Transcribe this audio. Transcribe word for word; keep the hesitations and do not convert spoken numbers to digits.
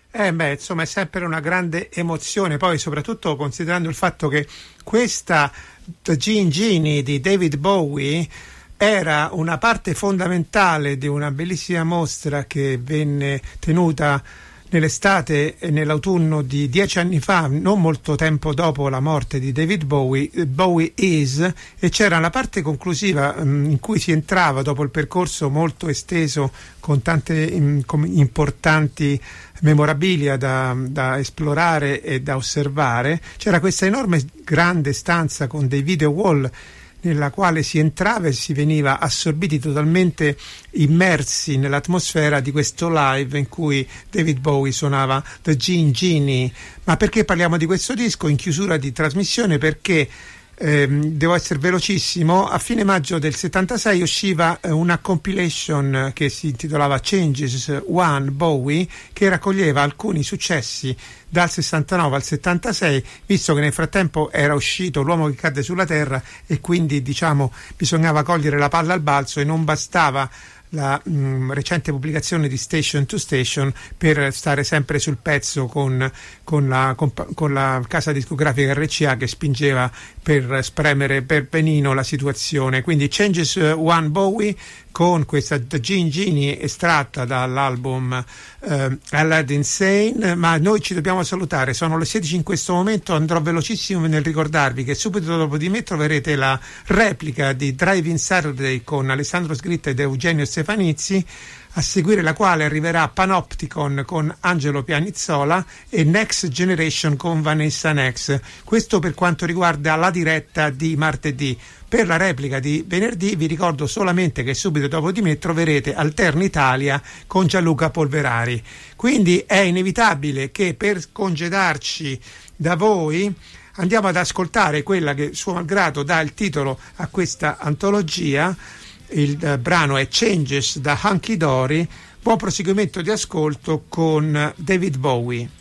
Eh beh, insomma, è sempre una grande emozione, poi soprattutto considerando il fatto che questa The Gene Genie di David Bowie era una parte fondamentale di una bellissima mostra che venne tenuta nell'estate e nell'autunno di dieci anni fa, non molto tempo dopo la morte di David Bowie, Bowie Is, e c'era la parte conclusiva um, in cui si entrava dopo il percorso molto esteso con tante um, com- importanti memorabilia da, da esplorare e da osservare. C'era questa enorme grande stanza con dei video wall nella quale si entrava e si veniva assorbiti totalmente immersi nell'atmosfera di questo live in cui David Bowie suonava The Gene Genie. Ma perché parliamo di questo disco in chiusura di trasmissione? Perché ehm, devo essere velocissimo, a fine maggio del settantasei usciva eh, una compilation che si intitolava Changes One Bowie, che raccoglieva alcuni successi dal sessantanove al settantasei, visto che nel frattempo era uscito L'uomo che cadde sulla terra e quindi diciamo bisognava cogliere la palla al balzo e non bastava la mh, recente pubblicazione di Station to Station per stare sempre sul pezzo con, con, la, con, con la casa discografica R C A che spingeva per spremere per benino la situazione. Quindi Changes One Bowie con questa The Gene Genie estratta dall'album eh, Aladdin Sane. Ma noi ci dobbiamo salutare, sono le sedici in questo momento, andrò velocissimo nel ricordarvi che subito dopo di me troverete la replica di Drive-In Saturday con Alessandro Sgritta ed Eugenio Stefanizzi, a seguire la quale arriverà Panopticon con Angelo Pianizzola e Next Generation con Vanessa Nex. Questo per quanto riguarda la diretta di martedì. Per la replica di venerdì vi ricordo solamente che subito dopo di me troverete Alterna Italia con Gianluca Polverari. Quindi è inevitabile che per congedarci da voi andiamo ad ascoltare quella che suo malgrado dà il titolo a questa antologia. Il uh, brano è Changes da Hunky Dory. Buon proseguimento di ascolto con David Bowie.